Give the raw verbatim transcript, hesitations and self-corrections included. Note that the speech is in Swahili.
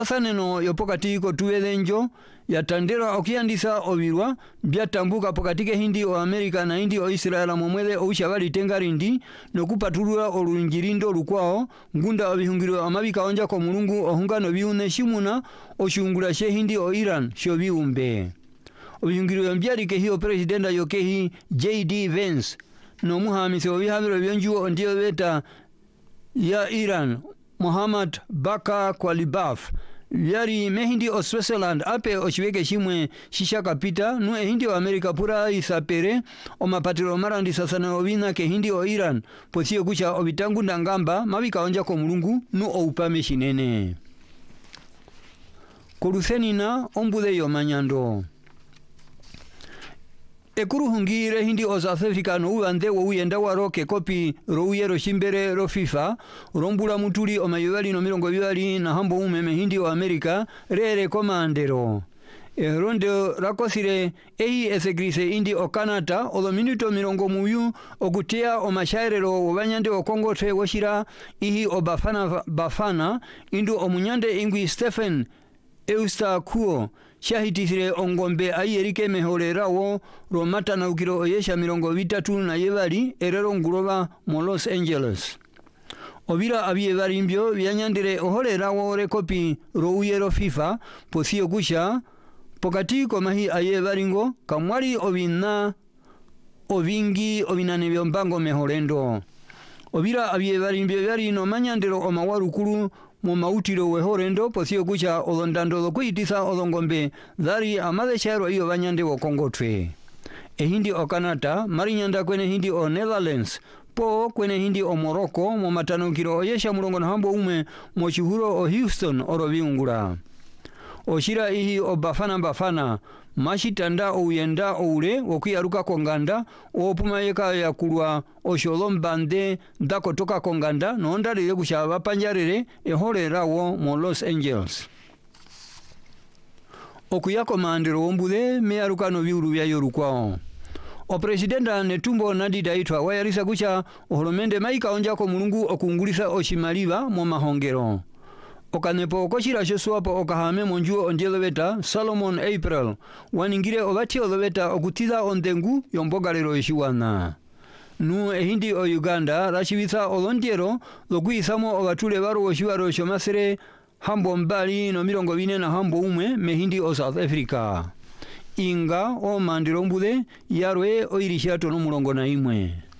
Saneno yopokati ko tuwelenjo ya tandera okiyandisa obirwa byatambuka pokatike hindi o Amerika na hindi o Israela momwele o ushabali tengarindi no kupatulura olunjirindo lukwao ngunda obihungiro amabika onja ko mulungu ohungano biune shimuna oshungula she hindi o Iran sho biumbe obihungiro mbyalike hiyo presidenta yokehi J D Vance no muhamise obihabiro byonjuo ndiyo beta ya Iran Muhammad Baka Kwalibaf yari mehindi o Switzerland ape oshiweke shimwe shisha kapita nu hindi o Amerika pura isapere o mapatiro marandi sasana obina ke hindi o Iran posio kucha obitangu ndangamba mabika onja ko mulungu nu o upame shinene Korusenina ombude yo manyando Ekuru hungire hindi o South Africa no uande wo uyenda waroke kopi ro uyero shimbere ro FIFA rombula mutuli o mayuali no mirongo bibali na hambo umeme hindi o Amerika rere komandero e ronde rakosire ehi esegrise indi o Canada o do minuto mirongo muyu o kutia o mashairero o banyande o Kongo tre woshira ihi o Bafana Bafana indu o munyande ingwi Stephen Eusta Kuo shahitisire ongombe ayerike mehorera wo romata na ukiro oyesha mirongo vitatu na yebali erero nguroba mo Los Angeles obira abie barimbyo byanyandire ohorera wo rekopi ro uyero FIFA posio kusha pokati komahi ayebaringo kamwali obina ovingi obinane byombango mehorendo obira abie barimbyo byari no manyandero o mawarukuru mo mautiro we horendo posio kucha olondando do kuitisa olongombe dhari amade sharo iyo banyande wo Kongo twe e hindi o Canada marinyanda kwene hindi o Netherlands po kwene hindi o Morocco mo matano kiro oyesha mulongo na hambo ume mo chuhuro o Houston oro biungura oshira ihi o Bafana Bafana mashitanda o uyenda oule wokuyaruka konganda opumayeka ya kulwa osholombande ndako toka konganda nonda lile kushaba panjarere ehorera wo mo Los Angeles okuyako mandiro ombude meyaruka no biuru bya yorukwao o presidenta Netumbo Nandi-Ndaitwah wayarisa kucha oholomende maika onja ko mulungu okungulisa oshimaliba mo mahongero okanepo koshira shoswapo okahame monjuo ondielo beta Solomon April waningire obati olobeta okutida ondengu yombogalero yeshiwana nu ehindi o Uganda rashibisa olondiero lokuisamo obatule baro oshiwaro shomasere hambo mbali no mirongo bine na hambo umwe mehindi o South Africa inga o mandirombude yarwe oirishato no mulongo na imwe